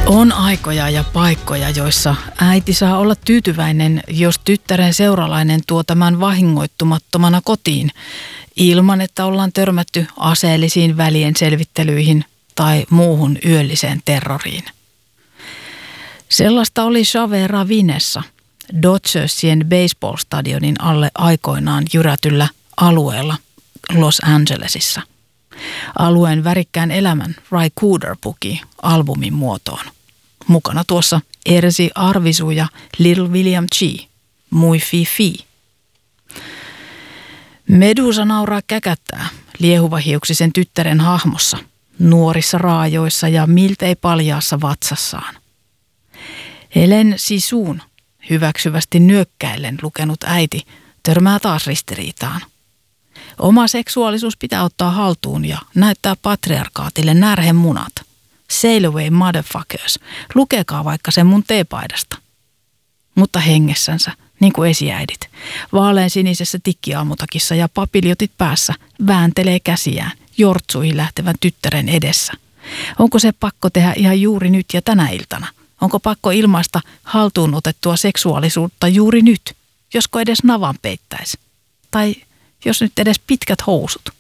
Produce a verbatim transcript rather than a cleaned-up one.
On aikoja ja paikkoja, joissa äiti saa olla tyytyväinen, jos tyttären seuralainen tuo tämän vahingoittumattomana kotiin, ilman että ollaan törmätty aseellisiin välien selvittelyihin tai muuhun yölliseen terroriin. Sellaista oli Xavier Ravinessa, Dodgersien baseball-stadionin alle aikoinaan jyrätyllä alueella Los Angelesissa. Alueen värikkään elämän Ry Cooder puki albumin muotoon. Mukana tuossa Ersi Arvisu ja Little William G. Mui fi fi. Medusa nauraa käkättää liehuvahiuksisen tyttären hahmossa, nuorissa raajoissa ja miltei paljaassa vatsassaan. Helen Sisuun, hyväksyvästi nyökkäillen lukenut äiti, törmää taas ristiriitaan. Oma seksuaalisuus pitää ottaa haltuun ja näyttää patriarkaatille närhen munat. Sail away motherfuckers, lukekaa vaikka sen mun teepaidasta. Mutta hengessänsä, niin kuin esiäidit, vaalean sinisessä tikkiaamutakissa ja papiljotit päässä, vääntelee käsiään jortsuihin lähtevän tyttären edessä. Onko se pakko tehdä ihan juuri nyt ja tänä iltana? Onko pakko ilmaista haltuun otettua seksuaalisuutta juuri nyt, josko edes navan peittäisi? Tai jos nyt edes pitkät housut?